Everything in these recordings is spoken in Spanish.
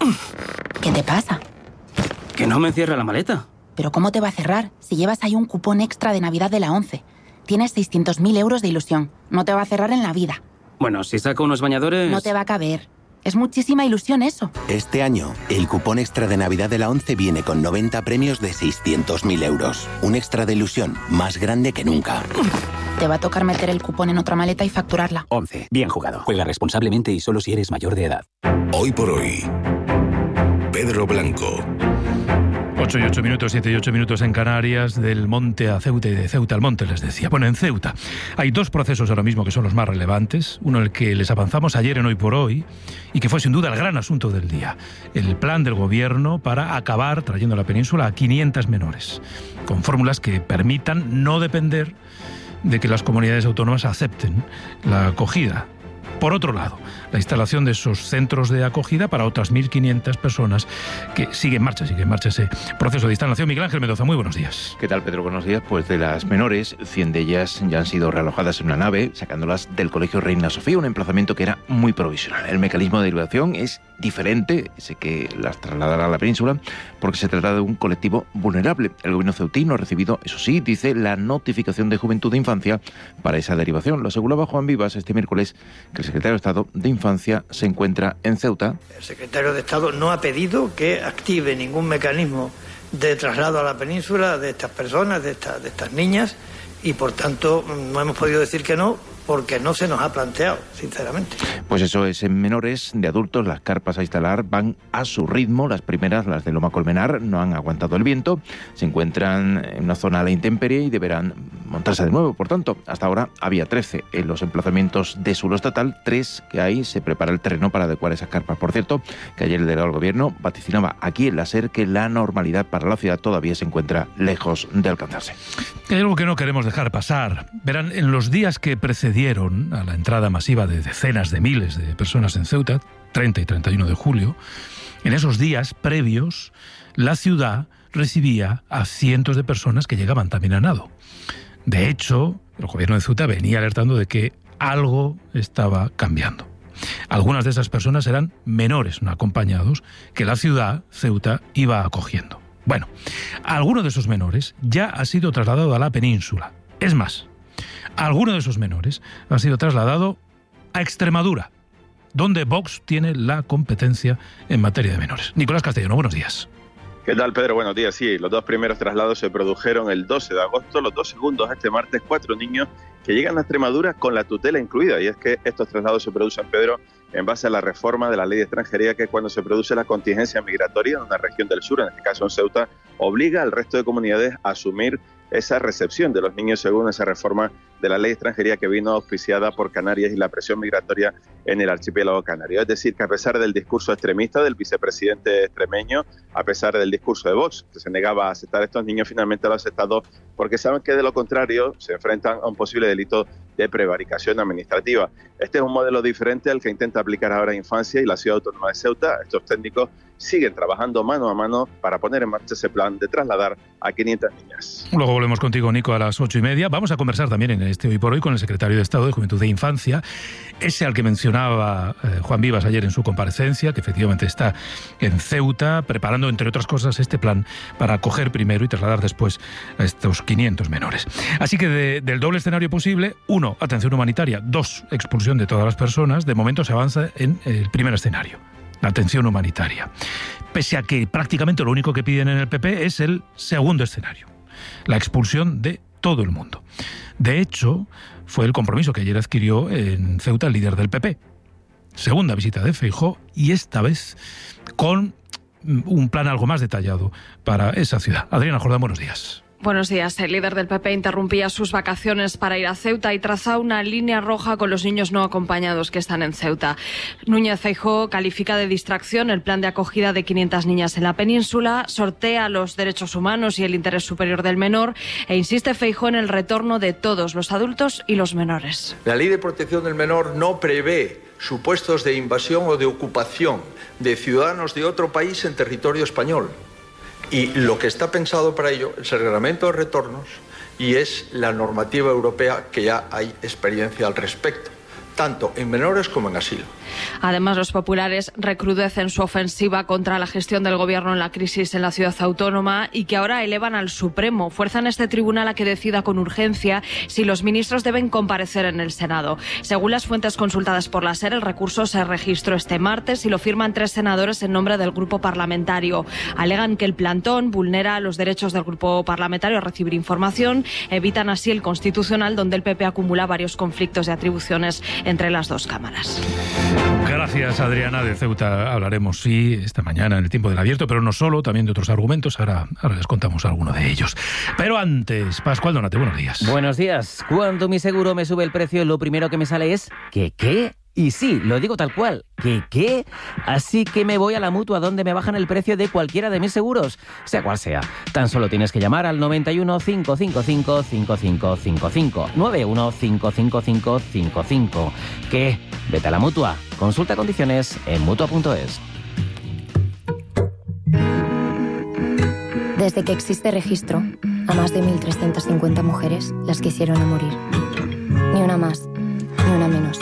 ¿Qué te pasa? Que no me cierra la maleta. ¿Pero cómo te va a cerrar si llevas ahí un cupón extra de Navidad de la ONCE? Tienes 600.000 euros de ilusión. No te va a cerrar en la vida. Bueno, si saco unos bañadores... No te va a caber. Es muchísima ilusión eso. Este año, el cupón extra de Navidad de la ONCE viene con 90 premios de 600.000 euros. Un extra de ilusión más grande que nunca. Te va a tocar meter el cupón en otra maleta y facturarla. ONCE. Bien jugado. Juega responsablemente y solo si eres mayor de edad. Hoy por hoy, Pedro Blanco. 8 y 8 minutos, 7 y 8 minutos en Canarias, del monte a Ceuta y de Ceuta al monte, les decía. Bueno, en Ceuta hay dos procesos ahora mismo que son los más relevantes. Uno, el que les avanzamos ayer en Hoy por Hoy, y que fue sin duda el gran asunto del día. El plan del gobierno para acabar trayendo a la península a 500 menores, con fórmulas que permitan no depender de que las comunidades autónomas acepten la acogida. Por otro lado, la instalación de esos centros de acogida para otras 1.500 personas que sigue en marcha ese proceso de instalación. Miguel Ángel Mendoza, muy buenos días. ¿Qué tal, Pedro? Buenos días. Pues de las menores, 100 de ellas ya han sido realojadas en una nave, sacándolas del Colegio Reina Sofía, un emplazamiento que era muy provisional. El mecanismo de derivación es diferente, ese que las trasladará a la península, porque se trata de un colectivo vulnerable. El gobierno ceutino ha recibido, eso sí, dice, la notificación de Juventud e Infancia para esa derivación. Lo aseguraba Juan Vivas este miércoles, que el secretario de Estado de Infancia se encuentra en Ceuta. El secretario de Estado no ha pedido que active ningún mecanismo de traslado a la península de estas personas, de estas niñas, y por tanto no hemos podido decir que no, porque no se nos ha planteado, sinceramente. Pues eso es, en menores, de adultos, las carpas a instalar van a su ritmo. Las primeras, las de Loma Colmenar, no han aguantado el viento, se encuentran en una zona a la intemperie y deberán montarse de nuevo. Por tanto, hasta ahora había 13 en los emplazamientos de suelo estatal, 3 que hay, se prepara el terreno para adecuar esas carpas. Por cierto, que ayer el delegado del gobierno vaticinaba aquí en la SER que la normalidad para la ciudad todavía se encuentra lejos de alcanzarse. Hay algo que no queremos dejar pasar. Verán, en los días que precedieron a la entrada masiva de decenas de miles de personas en Ceuta, 30 y 31 de julio, en esos días previos, la ciudad recibía a cientos de personas que llegaban también a nado. De hecho, el gobierno de Ceuta venía alertando de que algo estaba cambiando. Algunas de esas personas eran menores no acompañados que la ciudad, Ceuta, iba acogiendo. Bueno, alguno de esos menores ya ha sido trasladado a la península. Es más, alguno de esos menores ha sido trasladado a Extremadura, donde Vox tiene la competencia en materia de menores. Nicolás Castellano, buenos días. ¿Qué tal, Pedro? Buenos días. Sí, los dos primeros traslados se produjeron el 12 de agosto, los dos segundos este martes, 4 niños que llegan a Extremadura con la tutela incluida. Y es que estos traslados se producen, Pedro, en base a la reforma de la ley de extranjería, que cuando se produce la contingencia migratoria en una región del sur, en este caso en Ceuta, obliga al resto de comunidades a asumir esa recepción de los niños según esa reforma de la ley de extranjería que vino auspiciada por Canarias y la presión migratoria en el archipiélago canario. Es decir, que a pesar del discurso extremista del vicepresidente extremeño, a pesar del discurso de Vox, que se negaba a aceptar a estos niños, finalmente lo ha aceptado porque saben que de lo contrario se enfrentan a un posible delito de prevaricación administrativa. Este es un modelo diferente al que intenta aplicar ahora Infancia y la Ciudad Autónoma de Ceuta. Estos técnicos siguen trabajando mano a mano para poner en marcha ese plan de trasladar a 500 niñas. Luego volvemos contigo, Nico, a las 8:30. Vamos a conversar también en este Hoy por Hoy con el secretario de Estado de Juventud e Infancia, ese al que mencionaba Juan Vivas ayer en su comparecencia, que efectivamente está en Ceuta preparando, entre otras cosas, este plan para acoger primero y trasladar después a estos 500 menores. Así que del doble escenario posible, 1, atención humanitaria, 2, expulsión de todas las personas. De momento se avanza en el primer escenario, la atención humanitaria. Pese a que prácticamente lo único que piden en el PP es el segundo escenario, la expulsión de todo el mundo. De hecho, fue el compromiso que ayer adquirió en Ceuta el líder del PP. Segunda visita de Feijóo y esta vez con un plan algo más detallado para esa ciudad. Adriana Jordán, buenos días. Buenos días. El líder del PP interrumpía sus vacaciones para ir a Ceuta y trazaba una línea roja con los niños no acompañados que están en Ceuta. Núñez Feijóo califica de distracción el plan de acogida de 500 niñas en la península, sortea los derechos humanos y el interés superior del menor e insiste Feijóo en el retorno de todos los adultos y los menores. La Ley de Protección del Menor no prevé supuestos de invasión o de ocupación de ciudadanos de otro país en territorio español. Y lo que está pensado para ello es el reglamento de retornos y es la normativa europea, que ya hay experiencia al respecto. tanto en menores como en asilo. Además, los populares recrudecen su ofensiva contra la gestión del gobierno en la crisis en la ciudad autónoma y que ahora elevan al Supremo. Fuerzan este tribunal a que decida con urgencia si los ministros deben comparecer en el Senado. Según las fuentes consultadas por la SER, el recurso se registró este martes y lo firman 3 senadores en nombre del grupo parlamentario. Alegan que el plantón vulnera los derechos del grupo parlamentario a recibir información, evitan así el constitucional, donde el PP acumula varios conflictos de atribuciones entre las dos cámaras. Gracias, Adriana. De Ceuta hablaremos, sí, esta mañana en el tiempo del abierto, pero no solo, también de otros argumentos. Ahora les contamos alguno de ellos. Pero antes, Pascual Donate, buenos días. Buenos días. Cuando mi seguro me sube el precio, lo primero que me sale es ¿qué? Y sí, lo digo tal cual, ¿qué? Así que me voy a la Mutua, donde me bajan el precio de cualquiera de mis seguros, sea cual sea. Tan solo tienes que llamar al 91 555 5555, 91 555 55. ¿Qué? Vete a la Mutua. Consulta condiciones en Mutua.es. Desde que existe registro, a más de 1.350 mujeres las quisieron a morir. Ni una más, ni una menos.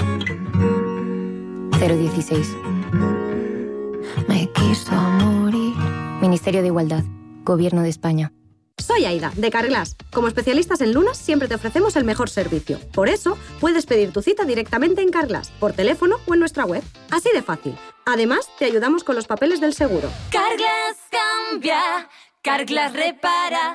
016. Me quiso morir. Ministerio de Igualdad. Gobierno de España. Soy Aida, de Carglass. Como especialistas en lunas, siempre te ofrecemos el mejor servicio. Por eso, puedes pedir tu cita directamente en Carglass, por teléfono o en nuestra web. Así de fácil. Además, te ayudamos con los papeles del seguro. Carglass cambia, Carglass repara.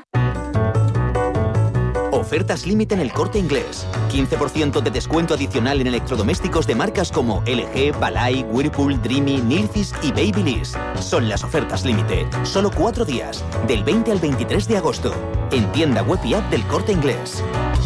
Ofertas límite en El Corte Inglés. 15% de descuento adicional en electrodomésticos de marcas como LG, Balay, Whirlpool, Dreamy, Nilfisk y Babyliss. Son las ofertas límite. Solo 4 días, del 20 al 23 de agosto. En tienda web y app del Corte Inglés.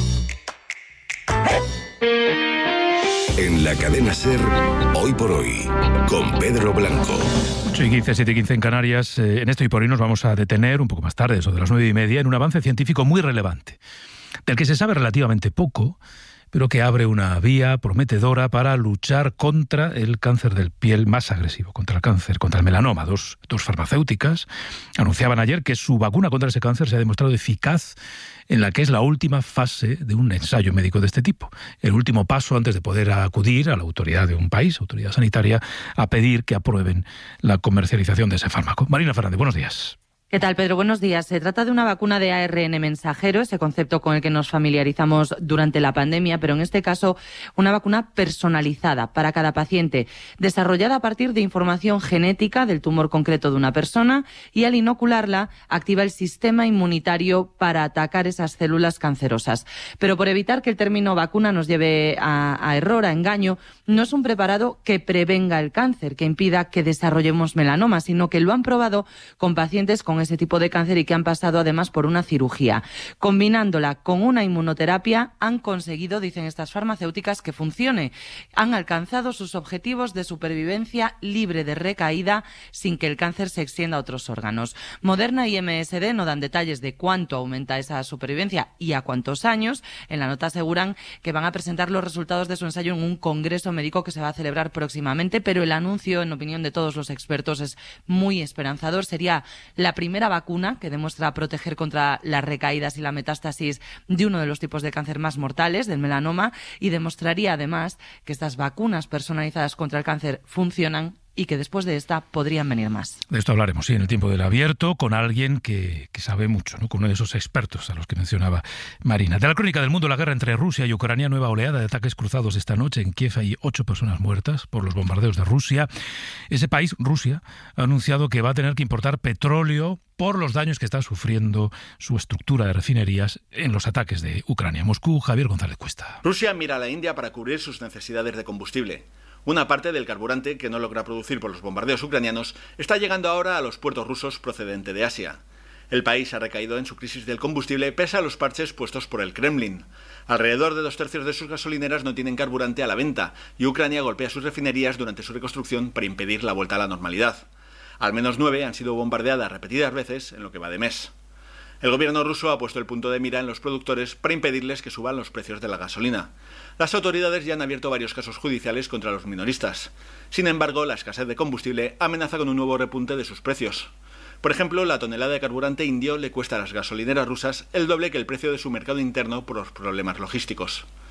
En la cadena SER, Hoy por Hoy, con Pedro Blanco. 8:15, 7:15 en Canarias. En esto y por hoy nos vamos a detener un poco más tarde, eso de las 9:30, en un avance científico muy relevante, del que se sabe relativamente poco, pero que abre una vía prometedora para luchar contra el cáncer del piel más agresivo, contra el cáncer, contra el melanoma. Dos farmacéuticas anunciaban ayer que su vacuna contra ese cáncer se ha demostrado eficaz en la que es la última fase de un ensayo médico de este tipo. El último paso antes de poder acudir a la autoridad de un país, autoridad sanitaria, a pedir que aprueben la comercialización de ese fármaco. Marina Fernández, buenos días. ¿Qué tal, Pedro? Buenos días. Se trata de una vacuna de ARN mensajero, ese concepto con el que nos familiarizamos durante la pandemia, pero en este caso una vacuna personalizada para cada paciente, desarrollada a partir de información genética del tumor concreto de una persona, y al inocularla activa el sistema inmunitario para atacar esas células cancerosas. Pero por evitar que el término vacuna nos lleve a error, a engaño, no es un preparado que prevenga el cáncer, que impida que desarrollemos melanoma, sino que lo han probado con pacientes con ese tipo de cáncer y que han pasado además por una cirugía. Combinándola con una inmunoterapia han conseguido, dicen estas farmacéuticas, que funcione. Han alcanzado sus objetivos de supervivencia libre de recaída sin que el cáncer se extienda a otros órganos. Moderna y MSD no dan detalles de cuánto aumenta esa supervivencia y a cuántos años. En la nota aseguran que van a presentar los resultados de su ensayo en un congreso médico que se va a celebrar próximamente, pero el anuncio, en opinión de todos los expertos, es muy esperanzador. Sería la primera vacuna que demuestra proteger contra las recaídas y la metástasis de uno de los tipos de cáncer más mortales, del melanoma, y demostraría además que estas vacunas personalizadas contra el cáncer funcionan y que después de esta podrían venir más. De esto hablaremos, sí, en el tiempo del abierto, con alguien que sabe mucho, ¿no? Con uno de esos expertos a los que mencionaba Marina. De la crónica del mundo, la guerra entre Rusia y Ucrania, nueva oleada de ataques cruzados esta noche. En Kiev hay 8 personas muertas por los bombardeos de Rusia. Ese país, Rusia, ha anunciado que va a tener que importar petróleo por los daños que está sufriendo su estructura de refinerías en los ataques de Ucrania. Moscú, Javier González Cuesta. Rusia mira a la India para cubrir sus necesidades de combustible. Una parte del carburante que no logra producir por los bombardeos ucranianos está llegando ahora a los puertos rusos procedente de Asia. El país ha recaído en su crisis del combustible pese a los parches puestos por el Kremlin. Alrededor de 2/3 de sus gasolineras no tienen carburante a la venta y Ucrania golpea sus refinerías durante su reconstrucción para impedir la vuelta a la normalidad. Al menos 9 han sido bombardeadas repetidas veces en lo que va de mes. El gobierno ruso ha puesto el punto de mira en los productores para impedirles que suban los precios de la gasolina. Las autoridades ya han abierto varios casos judiciales contra los minoristas. Sin embargo, la escasez de combustible amenaza con un nuevo repunte de sus precios. Por ejemplo, la tonelada de carburante indio le cuesta a las gasolineras rusas el doble que el precio de su mercado interno por los problemas logísticos.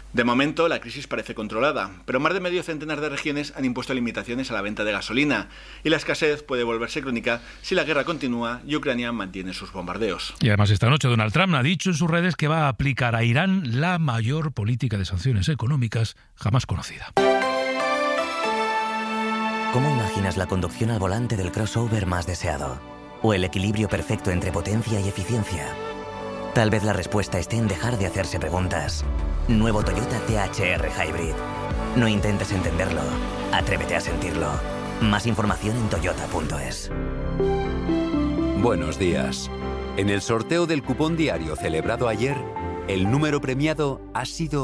De momento, la crisis parece controlada, pero más de medio centenar de regiones han impuesto limitaciones a la venta de gasolina, y la escasez puede volverse crónica si la guerra continúa y Ucrania mantiene sus bombardeos. Y además esta noche Donald Trump ha dicho en sus redes que va a aplicar a Irán la mayor política de sanciones económicas jamás conocida. ¿Cómo imaginas la conducción al volante del crossover más deseado? ¿O el equilibrio perfecto entre potencia y eficiencia? Tal vez la respuesta esté en dejar de hacerse preguntas. Nuevo Toyota THR Hybrid. No intentes entenderlo, atrévete a sentirlo. Más información en toyota.es. Buenos días. En el sorteo del cupón diario celebrado ayer, el número premiado ha sido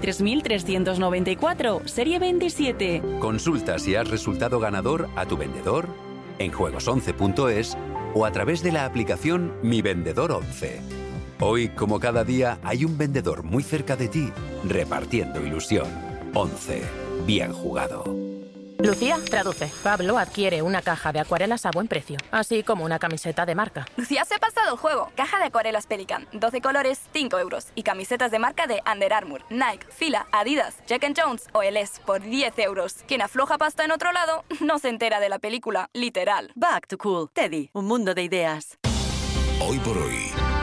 93.394, serie 27. Consulta si has resultado ganador a tu vendedor, en juegos11.es o a través de la aplicación Mi Vendedor 11. Hoy, como cada día, hay un vendedor muy cerca de ti, repartiendo ilusión. 11. Bien jugado. Lucía, traduce. Pablo adquiere una caja de acuarelas a buen precio, así como una camiseta de marca. Lucía se ha pasado el juego. Caja de acuarelas Pelican, 12 colores, 5 euros. Y camisetas de marca de Under Armour, Nike, Fila, Adidas, Jack & Jones o LS por 10 euros. Quien afloja pasta en otro lado no se entera de la película, literal. Back to Cool. Teddy, un mundo de ideas. Hoy por hoy,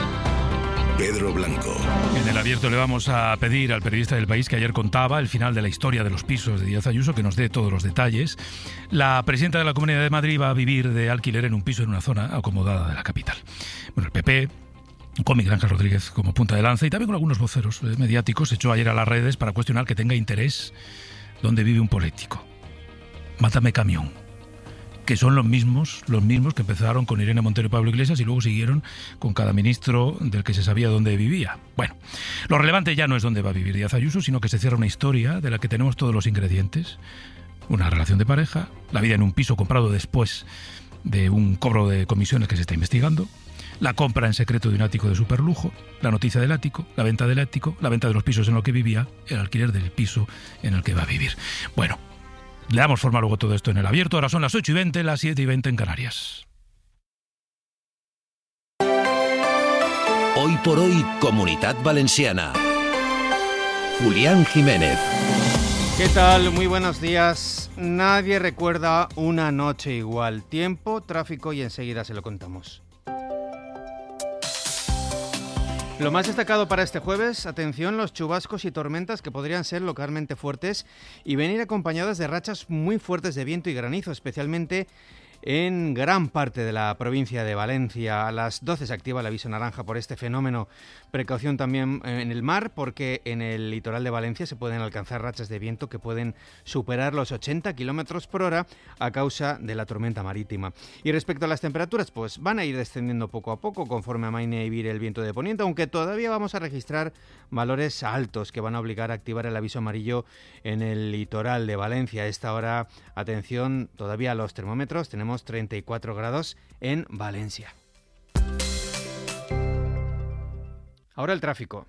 Pedro Blanco. En el abierto le vamos a pedir al periodista del País que ayer contaba el final de la historia de los pisos de Díaz Ayuso que nos dé todos los detalles. La presidenta de la Comunidad de Madrid va a vivir de alquiler en un piso en una zona acomodada de la capital. Bueno, el PP, con Miguel Ángel Rodríguez como punta de lanza y también con algunos voceros mediáticos, se echó ayer a las redes para cuestionar que tenga interés donde vive un político. Mátame camión. Que son los mismos que empezaron con Irene Montero y Pablo Iglesias y luego siguieron con cada ministro del que se sabía dónde vivía. Bueno, lo relevante ya no es dónde va a vivir Díaz Ayuso, sino que se cierra una historia de la que tenemos todos los ingredientes. Una relación de pareja, la vida en un piso comprado después de un cobro de comisiones que se está investigando, la compra en secreto de un ático de superlujo, la noticia del ático, la venta del ático, la venta de los pisos en los que vivía, el alquiler del piso en el que va a vivir. Bueno, le damos forma luego todo esto en el abierto. Ahora son las 8:20, las 7:20 en Canarias. Hoy por hoy, Comunidad Valenciana. Julián Jiménez. ¿Qué tal? Muy buenos días. Nadie recuerda una noche igual. Tiempo, tráfico y enseguida se lo contamos. Lo más destacado para este jueves, atención, los chubascos y tormentas que podrían ser localmente fuertes y venir acompañadas de rachas muy fuertes de viento y granizo, especialmente en gran parte de la provincia de Valencia. A las 12 se activa el aviso naranja por este fenómeno. Precaución también en el mar, porque en el litoral de Valencia se pueden alcanzar rachas de viento que pueden superar los 80 km por hora a causa de la tormenta marítima. Y respecto a las temperaturas, pues van a ir descendiendo poco a poco conforme amaine y vire el viento de poniente, aunque todavía vamos a registrar valores altos que van a obligar a activar el aviso amarillo en el litoral de Valencia. A esta hora, atención, todavía a los termómetros, tenemos 34 grados en Valencia. Ahora el tráfico.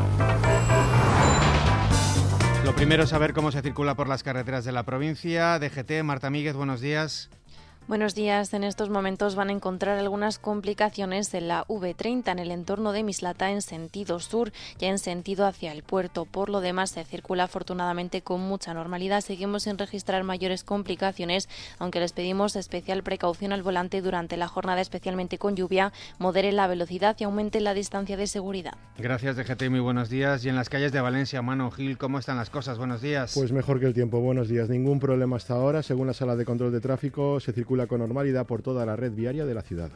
Lo primero es saber cómo se circula por las carreteras de la provincia. DGT, Marta Míguez, buenos días. Buenos días. En estos momentos van a encontrar algunas complicaciones en la V30 en el entorno de Mislata en sentido sur, ya en sentido hacia el puerto. Por lo demás, se circula afortunadamente con mucha normalidad. Seguimos sin registrar mayores complicaciones, aunque les pedimos especial precaución al volante durante la jornada, especialmente con lluvia. Modere la velocidad y aumente la distancia de seguridad. Gracias, DGT. Muy buenos días. Y en las calles de Valencia, Manu Gil, ¿cómo están las cosas? Buenos días. Pues mejor que el tiempo. Buenos días. Ningún problema hasta ahora. Según la Sala de Control de Tráfico, se circula con normalidad por toda la red viaria de la ciudad.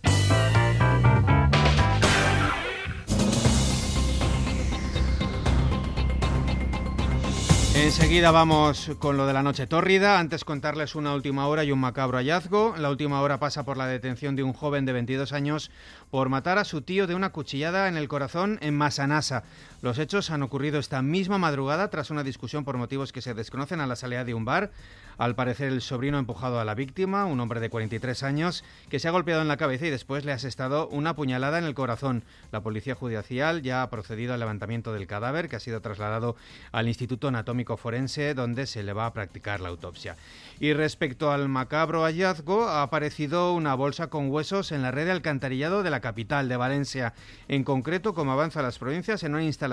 Enseguida vamos con lo de la noche tórrida. Antes contarles una última hora y un macabro hallazgo. La última hora pasa por la detención de un joven de 22 años por matar a su tío de una cuchillada en el corazón en Massanassa. Los hechos han ocurrido esta misma madrugada tras una discusión por motivos que se desconocen a la salida de un bar. Al parecer, el sobrino ha empujado a la víctima, un hombre de 43 años, que se ha golpeado en la cabeza y después le ha asestado una puñalada en el corazón. La policía judicial ya ha procedido al levantamiento del cadáver, que ha sido trasladado al Instituto Anatómico Forense, donde se le va a practicar la autopsia. Y respecto al macabro hallazgo, ha aparecido una bolsa con huesos en la red de alcantarillado de la capital de Valencia. En concreto, como avanza las provincias, en una instalación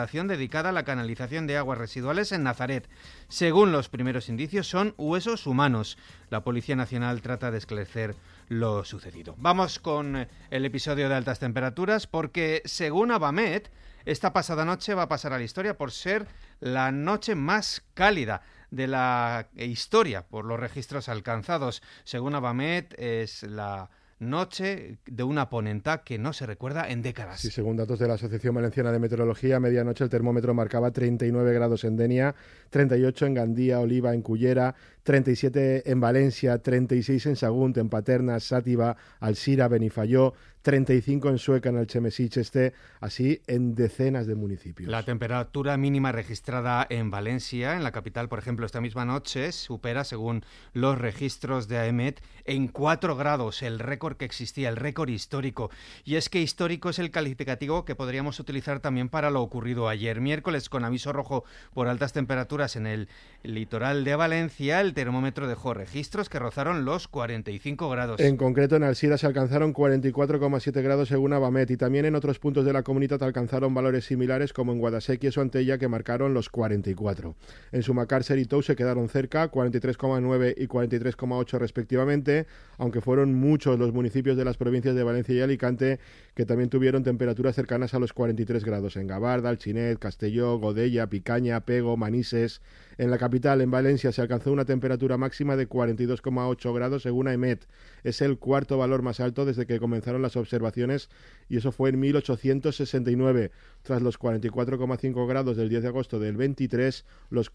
instalación dedicada a la canalización de aguas residuales en Nazaret. Según los primeros indicios, son huesos humanos. La Policía Nacional trata de esclarecer lo sucedido. Vamos con el episodio de altas temperaturas, porque según Abamet, esta pasada noche va a pasar a la historia por ser la noche más cálida de la historia por los registros alcanzados. Según Abamet, es la noche de una ponenta que no se recuerda en décadas. Sí, según datos de la Asociación Valenciana de Meteorología, a medianoche el termómetro marcaba 39 grados en Denia, 38 en Gandía, Oliva, en Cullera, 37 en Valencia, 36 en Sagunt, en Paterna, Sátiva, Alsira, Benifayó, 35 en Sueca, en Alchemesí, Este, así en decenas de municipios. La temperatura mínima registrada en Valencia, en la capital, por ejemplo, esta misma noche, supera, según los registros de AEMET, en 4 grados el récord que existía, el récord histórico. Y es que histórico es el calificativo que podríamos utilizar también para lo ocurrido ayer miércoles, con aviso rojo por altas temperaturas en el litoral de Valencia. El termómetro dejó registros que rozaron los 45 grados. En concreto, en Alsira se alcanzaron 44,7 grados según Abamet, y también en otros puntos de la comunidad alcanzaron valores similares, como en Guadasséquies o Antella, que marcaron los 44. En Sumacàrcer y Tous se quedaron cerca, 43,9 y 43,8 respectivamente, aunque fueron muchos los municipios de las provincias de Valencia y Alicante que también tuvieron temperaturas cercanas a los 43 grados. En Gavarda, Alchinet, Castelló, Godella, Picaña, Pego, Manises. En la capital, en Valencia, se alcanzó una temperatura máxima de 42,8 grados según AEMET. Es el cuarto valor más alto desde que comenzaron las observaciones, y eso fue en 1869. Tras los 44,5 grados del 10 de agosto del 23, los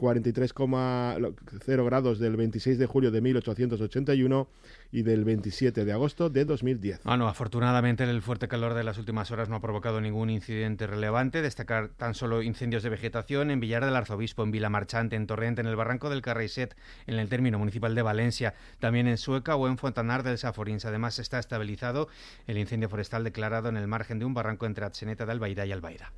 43,0 grados del 26 de julio de 1881 y del 27 de agosto de 2010. Bueno, afortunadamente el fuerte calor de las últimas horas no ha provocado ningún incidente relevante. Destacar tan solo incendios de vegetación en Villar del Arzobispo, en Vilamarchante, en Torrent, en el Barranco del Carraiset, en el término municipal de Valencia, también en Sueca o en Fontanar del Saforins. Además, está estabilizado el incendio forestal declarado en el margen de un barranco entre Atzeneta de Albaida y Albaida.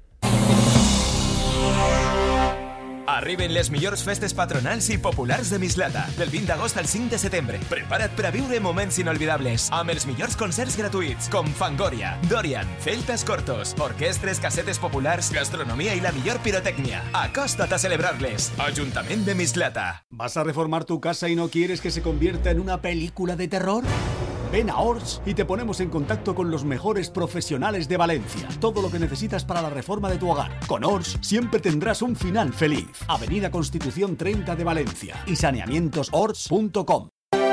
Arriben les millors festes patronals i populars de Mislata, del 20 d'agost al 5 de setembre. Prepara't per a viure moments inolvidables, amb els millors concerts gratuïts, com Fangoria, Dorian, Celtas Cortos, orquestres, casetes populars, gastronomia i la millor pirotècnia. Acosta't a celebrar-les. Ajuntament de Mislata. ¿Vas a reformar tu casa y no quieres que se convierta en una película de terror? Ven a Ors y te ponemos en contacto con los mejores profesionales de Valencia. Todo lo que necesitas para la reforma de tu hogar. Con Ors siempre tendrás un final feliz. Avenida Constitución 30 de Valencia y saneamientosors.com.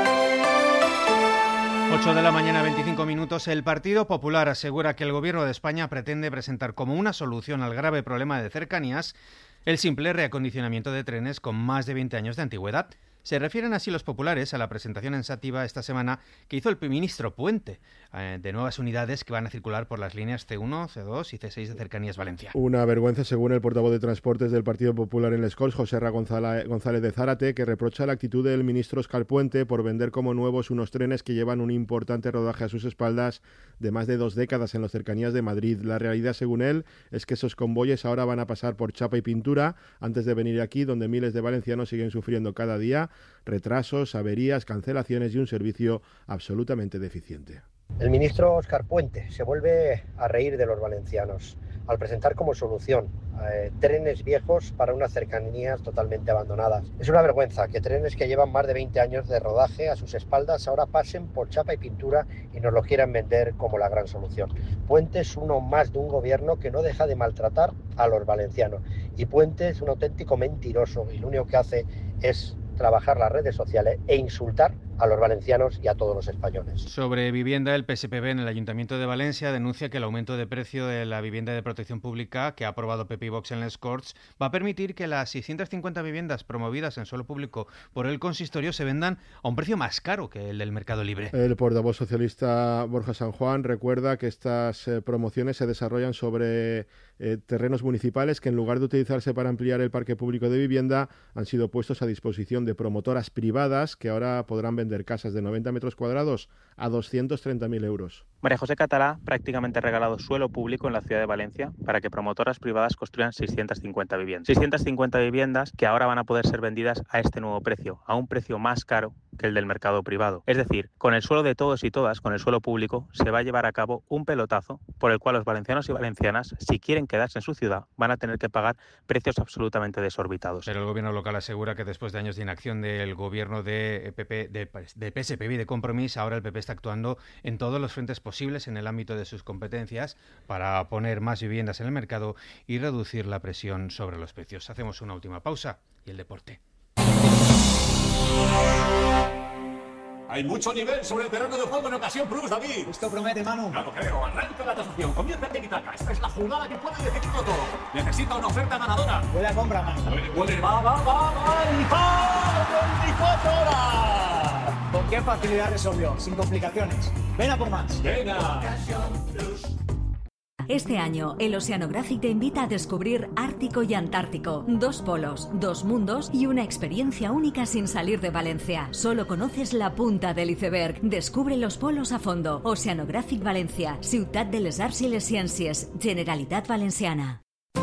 8 de la mañana, 25 minutos. El Partido Popular asegura que el Gobierno de España pretende presentar como una solución al grave problema de cercanías el simple reacondicionamiento de trenes con más de 20 años de antigüedad. Se refieren así los populares a la presentación en Sátiva esta semana que hizo el ministro Puente de nuevas unidades que van a circular por las líneas C1, C2 y C6 de Cercanías Valencia. Una vergüenza, según el portavoz de Transportes del Partido Popular en Les Corts, José Ra González de Zárate, que reprocha la actitud del ministro Óscar Puente por vender como nuevos unos trenes que llevan un importante rodaje a sus espaldas de más de 2 décadas en las cercanías de Madrid. La realidad, según él, es que esos convoyes ahora van a pasar por chapa y pintura antes de venir aquí, donde miles de valencianos siguen sufriendo cada día retrasos, averías, cancelaciones y un servicio absolutamente deficiente. El ministro Óscar Puente se vuelve a reír de los valencianos al presentar como solución trenes viejos para unas cercanías totalmente abandonadas. Es una vergüenza que trenes que llevan más de 20 años de rodaje a sus espaldas ahora pasen por chapa y pintura y nos lo quieran vender como la gran solución. Puente es uno más de un gobierno que no deja de maltratar a los valencianos, y Puente es un auténtico mentiroso y lo único que hace es trabajar las redes sociales e insultar a los valencianos y a todos los españoles. Sobre vivienda, el PSPB en el Ayuntamiento de Valencia denuncia que el aumento de precio de la vivienda de protección pública que ha aprobado PP y Vox en Les Corts va a permitir que las 650 viviendas promovidas en suelo público por el consistorio se vendan a un precio más caro que el del mercado libre. El portavoz socialista Borja San Juan recuerda que estas promociones se desarrollan sobre terrenos municipales que, en lugar de utilizarse para ampliar el parque público de vivienda, han sido puestos a disposición de promotoras privadas que ahora podrán vender casas de 90 metros cuadrados a 230.000 euros. María José Catalá prácticamente ha regalado suelo público en la ciudad de Valencia para que promotoras privadas construyan 650 viviendas. 650 viviendas que ahora van a poder ser vendidas a este nuevo precio, a un precio más caro que el del mercado privado. Es decir, con el suelo de todos y todas, con el suelo público, se va a llevar a cabo un pelotazo por el cual los valencianos y valencianas, si quieren deciden quedarse en su ciudad van a tener que pagar precios absolutamente desorbitados. Pero el gobierno local asegura que después de años de inacción del gobierno de PSPV y de Compromís, ahora el PP está actuando en todos los frentes posibles en el ámbito de sus competencias para poner más viviendas en el mercado y reducir la presión sobre los precios. Hacemos una última pausa y el deporte. Hay mucho nivel sobre el terreno de juego en ocasión plus, David. Esto promete, Manu. Claro, creo. Arranca la tasación. Comienza el tiki-taka. Esta es la jugada que puede decidirlo todo. Necesita una oferta ganadora. Buena compra, Manu. Puede. Va. 24 horas. ¿Con qué facilidad resolvió? Sin complicaciones. Ven a por más. Venga. Este año, el Oceanographic te invita a descubrir Ártico y Antártico. 2 polos, 2 mundos y una experiencia única sin salir de Valencia. Solo conoces la punta del iceberg. Descubre los polos a fondo. Oceanographic Valencia, Ciutat de les Arts i les Ciències, Generalitat Valenciana.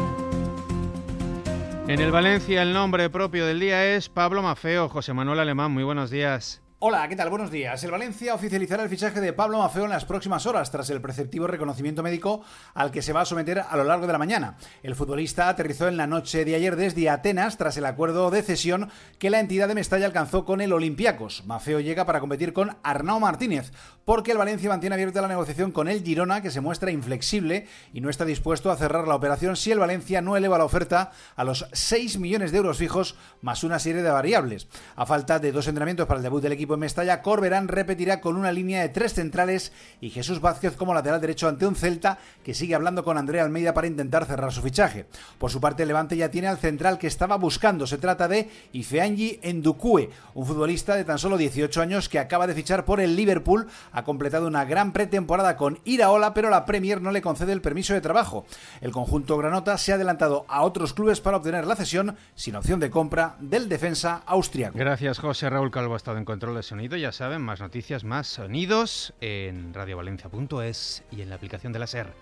En el Valencia, el nombre propio del día es Pablo Maffeo. José Manuel Alemán, muy buenos días. Hola, ¿qué tal? Buenos días. El Valencia oficializará el fichaje de Pablo Maffeo en las próximas horas, tras el preceptivo reconocimiento médico al que se va a someter a lo largo de la mañana. El futbolista aterrizó en la noche de ayer desde Atenas tras el acuerdo de cesión que la entidad de Mestalla alcanzó con el Olympiacos. Maffeo llega para competir con Arnau Martínez, porque el Valencia mantiene abierta la negociación con el Girona, que se muestra inflexible y no está dispuesto a cerrar la operación si el Valencia no eleva la oferta a los 6 millones de euros fijos más una serie de variables. A falta de 2 entrenamientos para el debut del equipo en Mestalla, Corberán repetirá con una línea de 3 centrales y Jesús Vázquez como lateral derecho ante un Celta que sigue hablando con André Almeida para intentar cerrar su fichaje. Por su parte, el Levante ya tiene al central que estaba buscando. Se trata de Ifeanyi Ndukwe, un futbolista de tan solo 18 años que acaba de fichar por el Liverpool. Ha completado una gran pretemporada con Iraola, pero la Premier no le concede el permiso de trabajo. El conjunto granota se ha adelantado a otros clubes para obtener la cesión sin opción de compra del defensa austriaco. Gracias, José. Raúl Calvo ha estado en control de sonido. Ya saben, más noticias, más sonidos en radiovalencia.es y en la aplicación de la SER.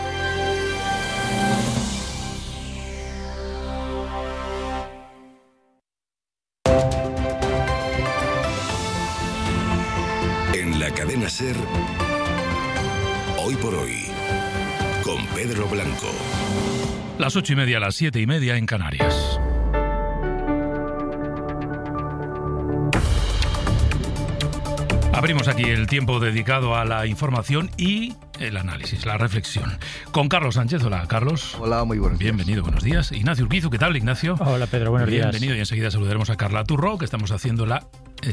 En la cadena SER, hoy por hoy, con Pedro Blanco. Las 8:30, las 7:30 en Canarias. Abrimos aquí el tiempo dedicado a la información y el análisis, la reflexión. Con Carlos Sánchez. Hola, Carlos. Hola, muy buenos días. Bienvenido, buenos días. Ignacio Urquizu, ¿qué tal, Ignacio? Hola, Pedro, buenos días. Bienvenido, y enseguida saludaremos a Carla Turró, que estamos haciendo la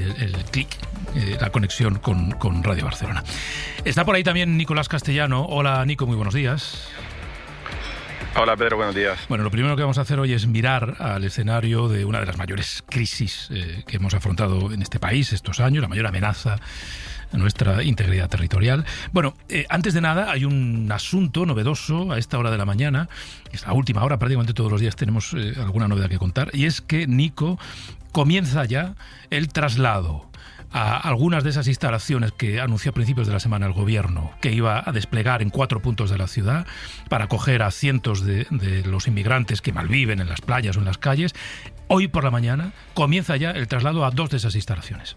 conexión con Radio Barcelona. Está por ahí también Nicolás Castellano. Hola, Nico, muy buenos días. Hola, Pedro, buenos días. Bueno, lo primero que vamos a hacer hoy es mirar al escenario de una de las mayores crisis que hemos afrontado en este país estos años, la mayor amenaza a nuestra integridad territorial. Bueno, antes de nada, hay un asunto novedoso a esta hora de la mañana, es la última hora, prácticamente todos los días tenemos alguna novedad que contar, y es que, Nico, comienza ya el traslado a algunas de esas instalaciones que anunció a principios de la semana el gobierno que iba a desplegar en 4 puntos de la ciudad para acoger a cientos de los inmigrantes que malviven en las playas o en las calles. Hoy por la mañana comienza ya el traslado a 2 de esas instalaciones.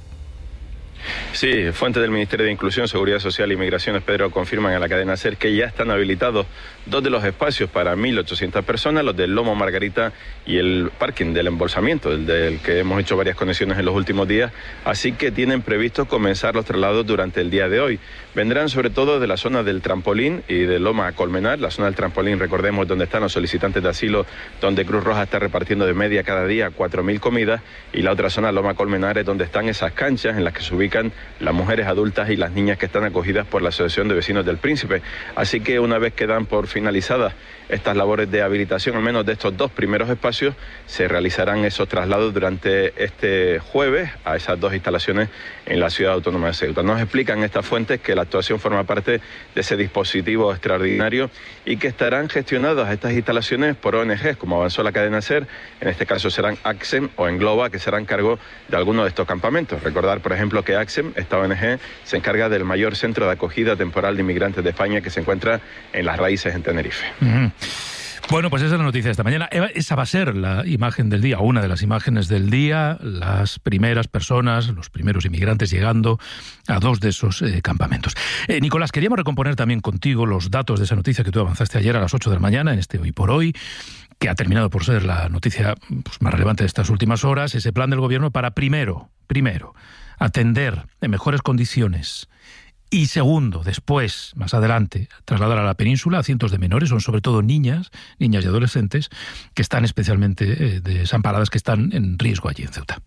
Sí, fuentes del Ministerio de Inclusión, Seguridad Social y Migraciones, Pedro, confirman a la cadena SER que ya están habilitados 2 de los espacios para 1.800 personas, los del Lomo Margarita y el parking del embolsamiento, del que hemos hecho varias conexiones en los últimos días, así que tienen previsto comenzar los traslados durante el día de hoy. Vendrán sobre todo de la zona del Trampolín y de Loma Colmenar. La zona del Trampolín, recordemos, donde están los solicitantes de asilo, donde Cruz Roja está repartiendo de media cada día 4.000 comidas, y la otra zona, Loma Colmenar, es donde están esas canchas en las que se ubican las mujeres adultas y las niñas que están acogidas por la Asociación de Vecinos del Príncipe. Así que una vez que dan por finalizadas estas labores de habilitación, al menos de estos 2 primeros espacios, se realizarán esos traslados durante este jueves a esas 2 instalaciones en la Ciudad Autónoma de Ceuta. Nos explican estas fuentes que la actuación forma parte de ese dispositivo extraordinario y que estarán gestionadas estas instalaciones por ONGs, como avanzó la cadena SER. En este caso serán ACSEM o Engloba, que serán cargo de algunos de estos campamentos. Recordar, por ejemplo, que ACSEM, esta ONG, se encarga del mayor centro de acogida temporal de inmigrantes de España, que se encuentra en Las Raíces, en Tenerife. Bueno, pues esa es la noticia de esta mañana. Esa va a ser la imagen del día, una de las imágenes del día, las primeras personas, los primeros inmigrantes llegando a 2 de esos campamentos. Nicolás, queríamos recomponer también contigo los datos de esa noticia que tú avanzaste ayer a las 8 de la mañana en este Hoy por Hoy, que ha terminado por ser la noticia más relevante de estas últimas horas, ese plan del gobierno para primero, atender en mejores condiciones y segundo, después, más adelante, trasladar a la península a cientos de menores, son sobre todo niñas y adolescentes, que están especialmente desamparadas, que están en riesgo allí en Ceuta.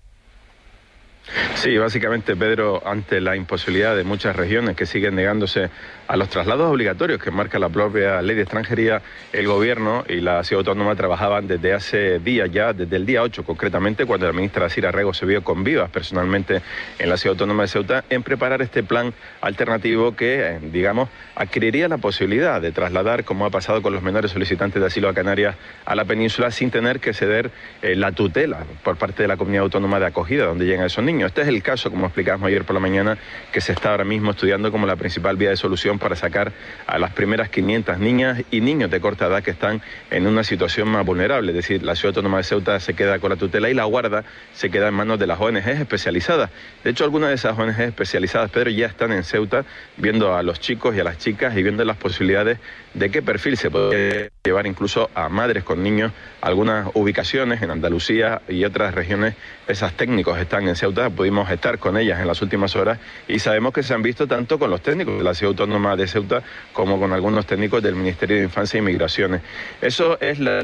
Sí, básicamente, Pedro, ante la imposibilidad de muchas regiones que siguen negándose a los traslados obligatorios que marca la propia ley de extranjería, el gobierno y la ciudad autónoma trabajaban desde hace días ya, desde el día 8 concretamente, cuando la ministra Sira Rego se vio con Vivas personalmente en la ciudad autónoma de Ceuta, en preparar este plan alternativo que, digamos, adquiriría la posibilidad de trasladar, como ha pasado con los menores solicitantes de asilo a Canarias, a la península sin tener que ceder la tutela por parte de la comunidad autónoma de acogida donde llegan esos niños. Este es el caso, como explicábamos ayer por la mañana, que se está ahora mismo estudiando como la principal vía de solución para sacar a las primeras 500 niñas y niños de corta edad que están en una situación más vulnerable. Es decir, la ciudad autónoma de Ceuta se queda con la tutela y la guarda se queda en manos de las ONGs especializadas. De hecho, algunas de esas ONGs especializadas, Pedro, ya están en Ceuta viendo a los chicos y a las chicas y viendo las posibilidades de qué perfil se puede llevar incluso a madres con niños. Algunas ubicaciones en Andalucía y otras regiones, esas técnicos están en Ceuta, pudimos estar con ellas en las últimas horas y sabemos que se han visto tanto con los técnicos de la ciudad autónoma de Ceuta como con algunos técnicos del Ministerio de Infancia y Migraciones. Eso es la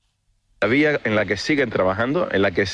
vía en la que siguen trabajando,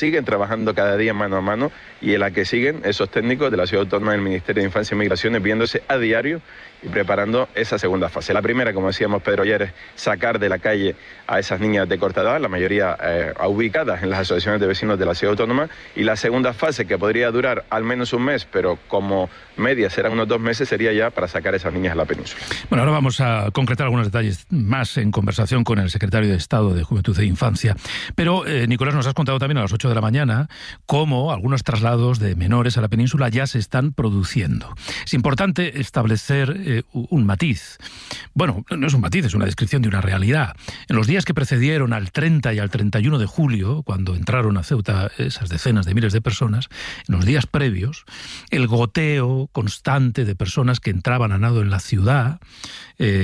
cada día mano a mano y en la que siguen esos técnicos de la ciudad autónoma del Ministerio de Infancia y Migraciones viéndose a diario y preparando esa segunda fase. La primera, como decíamos Pedro ayer, es sacar de la calle a esas niñas de corta edad, la mayoría ubicadas en las asociaciones de vecinos de la ciudad autónoma, y la segunda fase, que podría durar al menos un mes, pero como media serán unos 2 meses, sería ya para sacar a esas niñas a la península. Bueno, ahora vamos a concretar algunos detalles más en conversación con el secretario de Estado de Juventud e Infancia. Pero, Nicolás, nos has contado también a las 8 de la mañana cómo algunos traslados de menores a la península ya se están produciendo. Es importante establecer un matiz. Bueno, no es un matiz, es una descripción de una realidad. En los días que precedieron al 30 y al 31 de julio, cuando entraron a Ceuta esas decenas de miles de personas, en los días previos, el goteo constante de personas que entraban a nado en la ciudad